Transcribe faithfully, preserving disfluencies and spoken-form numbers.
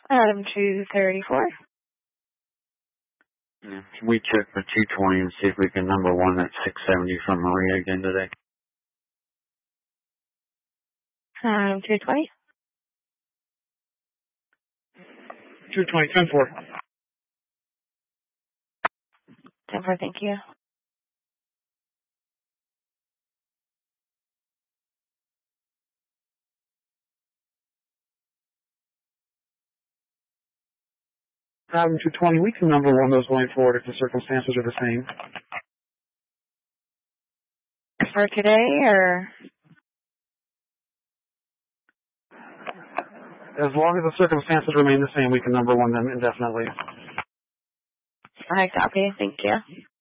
Adam two thirty-four. Yeah. Can we check for two twenty and see if we can number one that six seventy from Maria again today? Adam two twenty. two twenty, ten four. ten four, thank you. Adam two twenty, we can number one those going forward if the circumstances are the same. For today, or? As long as the circumstances remain the same, we can number one them indefinitely. I copy, thank you.